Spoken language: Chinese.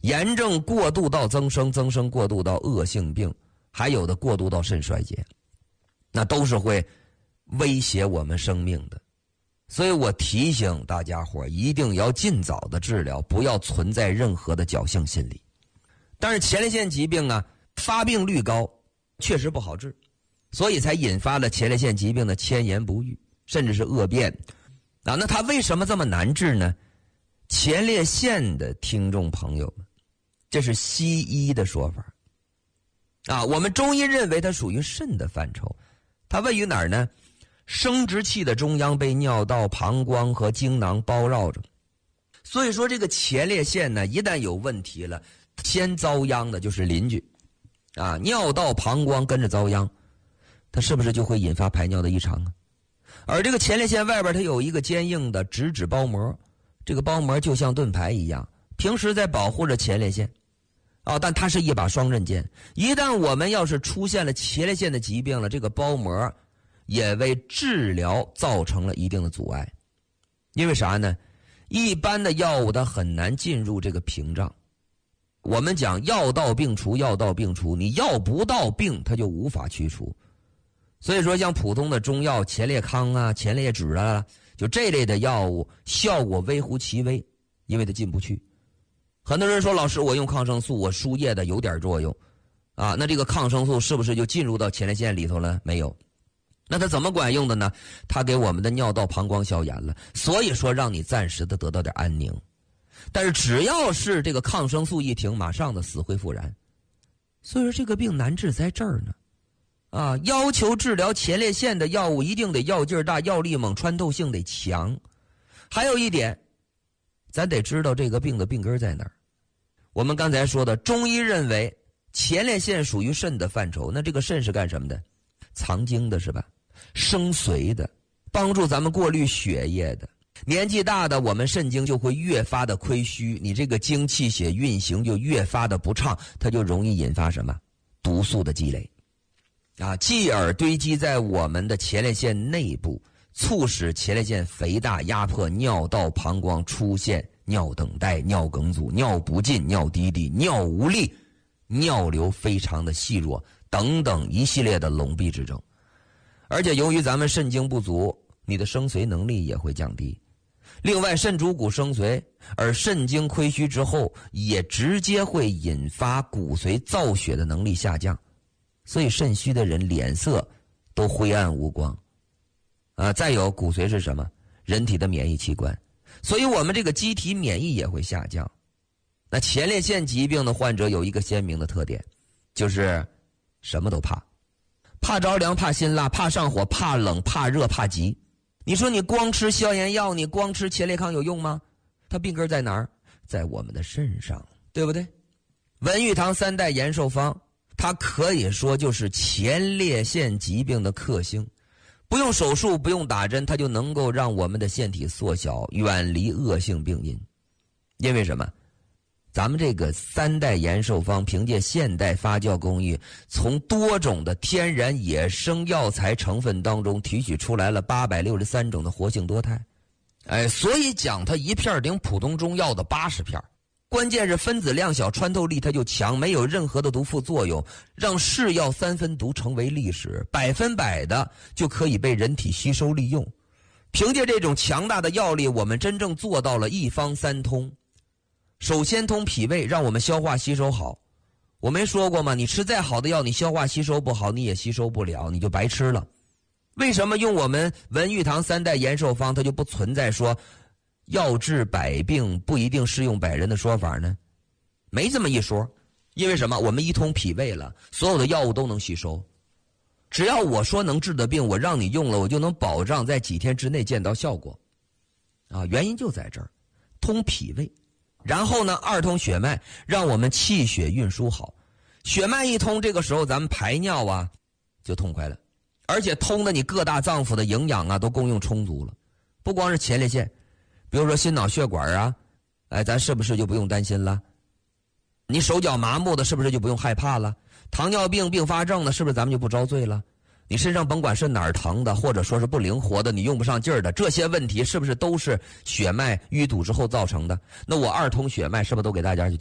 炎症过度到增生，增生过度到恶性病，还有的过度到肾衰竭，那都是会威胁我们生命的。所以我提醒大家伙一定要尽早的治疗，不要存在任何的侥幸心理。但是前列腺疾病啊，发病率高，确实不好治，所以才引发了前列腺疾病的迁延不愈，甚至是恶变啊。那它为什么这么难治呢？前列腺的听众朋友们，这是西医的说法啊。我们中医认为它属于肾的范畴，它位于哪儿呢？生殖器的中央，被尿道、膀胱和精囊包绕着。所以说这个前列腺呢，一旦有问题了，先遭殃的就是邻居啊，尿道、膀胱跟着遭殃，它是不是就会引发排尿的异常啊？而这个前列腺外边它有一个坚硬的直指包膜，这个包膜就像盾牌一样，平时在保护着前列腺啊，但它是一把双刃剑。一旦我们要是出现了前列腺的疾病了，这个包膜也为治疗造成了一定的阻碍。因为啥呢？一般的药物它很难进入这个屏障。我们讲药到病除，药到病除，你药不到病它就无法驱除。所以说像普通的中药前列康啊、前列酯啊，就这类的药物效果微乎其微，因为它进不去。很多人说老师我用抗生素，我输液的有点作用啊，那这个抗生素是不是就进入到前列腺里头了？没有。那它怎么管用的呢？它给我们的尿道、膀胱消炎了，所以说让你暂时的得到点安宁。但是只要是这个抗生素一停，马上的死灰复燃。所以说这个病难治在这儿呢。啊，要求治疗前列腺的药物一定得药劲大、药力猛、穿透性得强。还有一点，咱得知道这个病的病根在哪儿。我们刚才说的，中医认为前列腺属于肾的范畴，那这个肾是干什么的？藏精的是吧？生髓的，帮助咱们过滤血液的。年纪大的，我们肾精就会越发的亏虚，你这个精气血运行就越发的不畅，它就容易引发什么？毒素的积累啊，继而堆积在我们的前列腺内部，促使前列腺肥大，压迫尿道、膀胱，出现尿等待、尿梗阻、尿不尽、尿滴滴、尿无力、尿流非常的细弱等等一系列的笼闭之症。而且由于咱们肾精不足，你的生髓能力也会降低。另外肾主骨生髓，而肾精亏虚之后，也直接会引发骨髓造血的能力下降。所以肾虚的人脸色都灰暗无光再有骨髓是什么？人体的免疫器官，所以我们这个机体免疫也会下降。那前列腺疾病的患者有一个鲜明的特点，就是什么都怕，怕着凉，怕辛辣，怕上火，怕冷，怕热，怕急。你说你光吃消炎药，你光吃前列康有用吗？它病根在哪儿？在我们的肾上，对不对？文玉堂3代延寿方，它可以说就是前列腺疾病的克星，不用手术，不用打针，它就能够让我们的腺体缩小，远离恶性病因。因为什么？咱们这个3代延寿方凭借现代发酵工艺，从多种的天然野生药材成分当中提取出来了863种的活性多肽，所以讲它一片顶普通中药的80片。关键是分子量小，穿透力它就强，没有任何的毒副作用，让是药3分毒成为历史，100%的就可以被人体吸收利用。凭借这种强大的药力，我们真正做到了一方三通。首先通脾胃，让我们消化吸收好。我没说过吗？你吃再好的药，你消化吸收不好，你也吸收不了，你就白吃了。为什么用我们文玉堂3代延寿方，它就不存在说药治百病不一定适用百人的说法呢？没这么一说。因为什么？我们一通脾胃了，所有的药物都能吸收。只要我说能治的病，我让你用了，我就能保障在几天之内见到效果原因就在这儿，通脾胃。然后呢，2通血脉，让我们气血运输好。血脉一通，这个时候咱们排尿就痛快了，而且通的你各大脏腑的营养都供应充足了。不光是前列腺，比如说心脑血管咱是不是就不用担心了？你手脚麻木的，是不是就不用害怕了？糖尿病并发症的，是不是咱们就不遭罪了？你身上甭管是哪儿疼的，或者说是不灵活的，你用不上劲儿的，这些问题是不是都是血脉淤堵之后造成的？那我2通血脉是不是都给大家去